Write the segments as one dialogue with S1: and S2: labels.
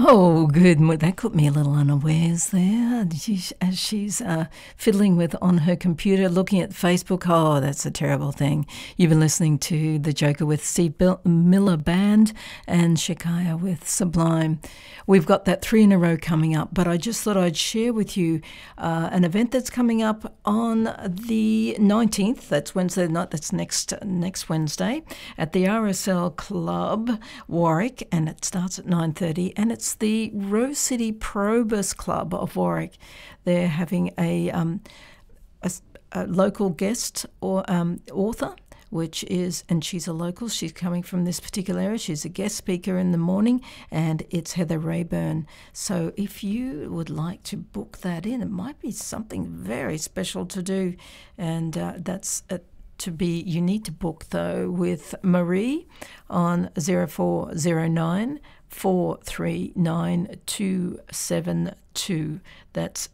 S1: Oh, good. That caught me a little unawares there. As she's fiddling with on her computer, looking at Facebook. Oh, that's a terrible thing. You've been listening to The Joker with Steve Miller Band and Shakaya with Sublime. We've got that 3 in a row coming up, but I just thought I'd share with you an event that's coming up on the 19th. That's Wednesday night. That's next Wednesday at the RSL Club Warwick, and it starts at 9:30, and it's the Rose City Probus Club of Warwick. They're having a local guest or author, and she's a local. She's coming from this particular area. She's a guest speaker in the morning, and it's Heather Rayburn. So if you would like to book that in, it might be something very special to do, and that's you need to book though with Marie on 0409 439 272. That's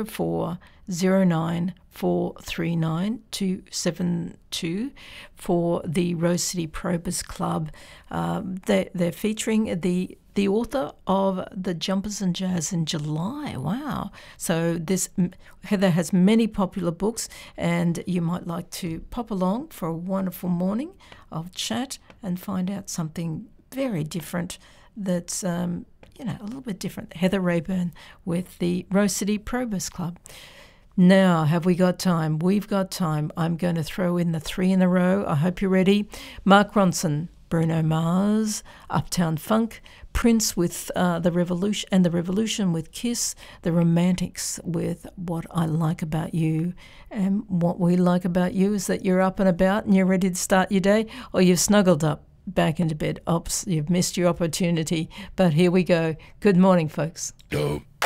S1: 0409 439 272 for the Rose City Probus Club. They're featuring the author of The Jumpers and Jazz in July. Wow. So Heather has many popular books, and you might like to pop along for a wonderful morning of chat and find out something very different that's a little bit different. Heather Rayburn with the Rose City Probus Club. Now, have we got time? We've got time. I'm going to throw in the 3 in a row. I hope you're ready. Mark Ronson, Bruno Mars, Uptown Funk, Prince with The Revolution, and The Revolution with Kiss, The Romantics with What I Like About You. And what we like about you is that you're up and about and you're ready to start your day, or you've snuggled up back into bed. Oops, you've missed your opportunity. But here we go. Good morning, folks.
S2: Dope.